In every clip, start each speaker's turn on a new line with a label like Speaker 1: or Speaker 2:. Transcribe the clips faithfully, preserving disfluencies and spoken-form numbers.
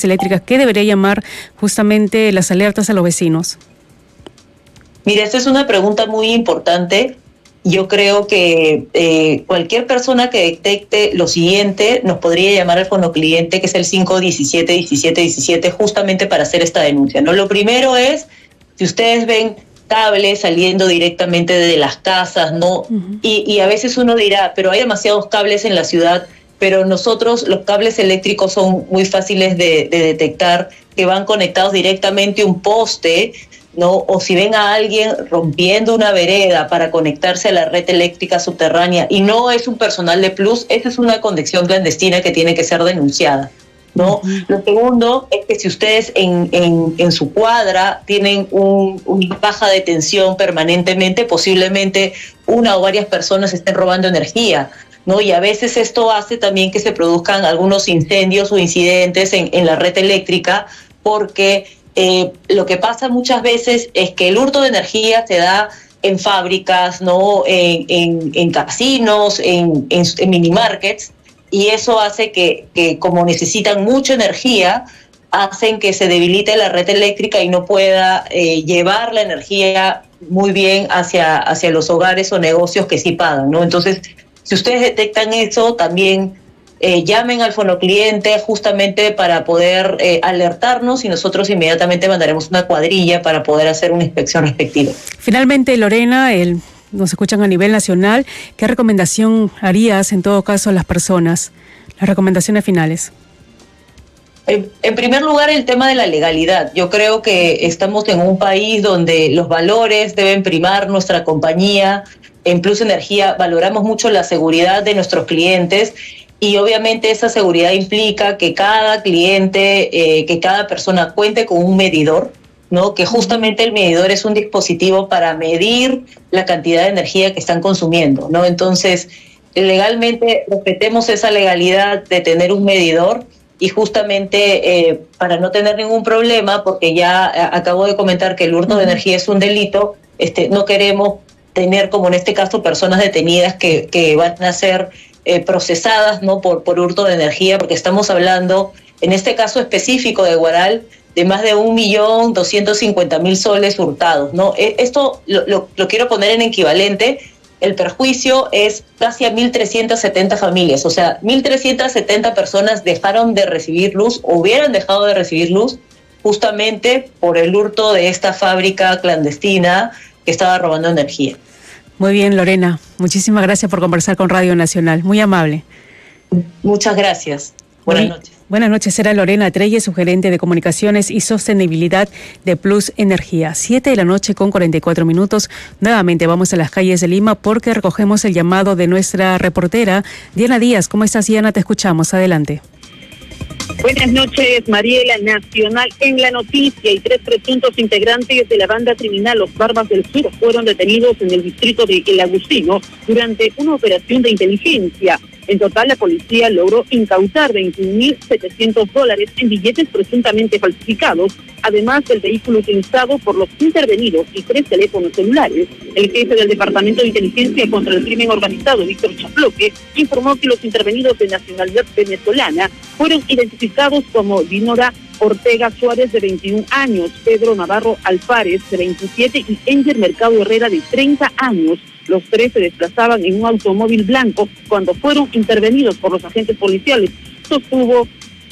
Speaker 1: centrales eléctricas, ¿qué debería llamar justamente las alertas a los vecinos?
Speaker 2: Mira, esta es una pregunta muy importante. Yo creo que eh, cualquier persona que detecte lo siguiente nos podría llamar al fonocliente, que es el cinco diecisiete diecisiete diecisiete, justamente para hacer esta denuncia, ¿no? Lo primero es, si ustedes ven cables saliendo directamente de las casas, ¿no? Uh-huh. Y, y a veces uno dirá, pero hay demasiados cables en la ciudad, pero nosotros los cables eléctricos son muy fáciles de, de detectar, que van conectados directamente a un poste, ¿no? O si ven a alguien rompiendo una vereda para conectarse a la red eléctrica subterránea y no es un personal de Plus, esa es una conexión clandestina que tiene que ser denunciada, ¿no? Uh-huh. Lo segundo es que si ustedes en, en, en su cuadra tienen un, una baja de tensión permanentemente, posiblemente una o varias personas estén robando energía, ¿no? Y a veces esto hace también que se produzcan algunos incendios o incidentes en, en la red eléctrica, porque Eh, lo que pasa muchas veces es que el hurto de energía se da en fábricas, ¿no? en, en, en casinos, en, en, en minimarkets, y eso hace que, que como necesitan mucha energía, hacen que se debilite la red eléctrica y no pueda eh, llevar la energía muy bien hacia, hacia los hogares o negocios que sí pagan, ¿no? Entonces, si ustedes detectan eso, también Eh, llamen al fonocliente justamente para poder eh, alertarnos y nosotros inmediatamente mandaremos una cuadrilla para poder hacer una inspección respectiva.
Speaker 1: Finalmente, Lorena, el, nos escuchan a nivel nacional, ¿qué recomendación harías en todo caso a las personas? Las recomendaciones finales.
Speaker 2: En, en primer lugar, el tema de la legalidad. Yo creo que estamos en un país donde los valores deben primar nuestra compañía. En Plus Energía valoramos mucho la seguridad de nuestros clientes. Y obviamente esa seguridad implica que cada cliente, eh, que cada persona cuente con un medidor, ¿no? Que justamente el medidor es un dispositivo para medir la cantidad de energía que están consumiendo, ¿no? Entonces, legalmente respetemos esa legalidad de tener un medidor y justamente eh, para no tener ningún problema, porque ya acabo de comentar que el hurto de energía es un delito, este, no queremos tener, como en este caso, personas detenidas que, que van a ser Eh, procesadas, ¿no? por, por hurto de energía, porque estamos hablando, en este caso específico de Huaral, de más de un millón doscientos cincuenta mil soles hurtados, ¿no? Esto lo, lo, lo quiero poner en equivalente. El perjuicio es casi a mil trescientas setenta familias, o sea, mil trescientas setenta personas dejaron de recibir luz, o hubieran dejado de recibir luz, justamente por el hurto de esta fábrica clandestina que estaba robando energía.
Speaker 1: Muy bien, Lorena. Muchísimas gracias por conversar con Radio Nacional. Muy amable.
Speaker 2: Muchas gracias. Buenas noches.
Speaker 1: Buenas noches. Era Lorena Treyes, su gerente de comunicaciones y sostenibilidad de Plus Energía. Siete de la noche con cuarenta y cuatro minutos. Nuevamente vamos a las calles de Lima porque recogemos el llamado de nuestra reportera Diana Díaz. ¿Cómo estás, Diana? Te escuchamos. Adelante.
Speaker 3: Buenas noches, Mariela. Nacional en la noticia y tres presuntos integrantes de la banda criminal Los Barbas del Sur fueron detenidos en el distrito de El Agustino durante una operación de inteligencia. En total, la policía logró incautar veintiún mil setecientos dólares en billetes presuntamente falsificados, además del vehículo utilizado por los intervenidos y tres teléfonos celulares. El jefe del Departamento de Inteligencia contra el Crimen Organizado, Víctor Chaploque, informó que los intervenidos de nacionalidad venezolana fueron identificados como Dinora Ortega Suárez, de veintiún años, Pedro Navarro Alfárez, de veintisiete, y Enger Mercado Herrera, de treinta años. Los tres se desplazaban en un automóvil blanco cuando fueron intervenidos por los agentes policiales. Sostuvo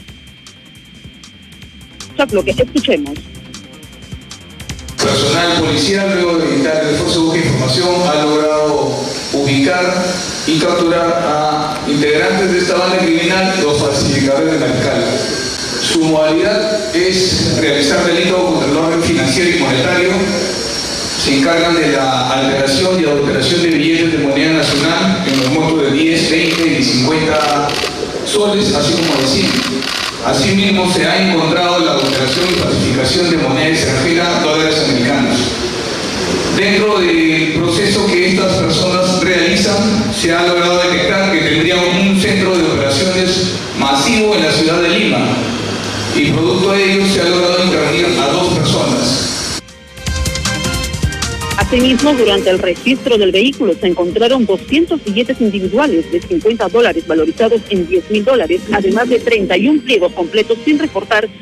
Speaker 3: Chaploque. Escuchemos.
Speaker 4: Personal policial, luego de editar el esfuerzo de búsqueda de información, ha logrado ubicar y capturar a integrantes de esta banda criminal, los falsificadores del alcalde. Su modalidad es realizar delitos contra el orden financiero y monetario. Se encargan de la alteración y adulteración de billetes de moneda nacional en los montos de diez, veinte y cincuenta soles, así como de cien. Asimismo, se ha encontrado la adulteración y falsificación de moneda extranjera, dólares americanos. Dentro del proceso que estas personas realizan, se ha logrado detectar que tendrían un centro de operaciones masivo en la ciudad de Lima, y producto de ello se ha logrado intervenir a dos personas.
Speaker 3: Asimismo, durante el registro del vehículo se encontraron doscientos billetes individuales de cincuenta dólares valorizados en diez mil dólares, además de treinta y un pliegos completos sin reportar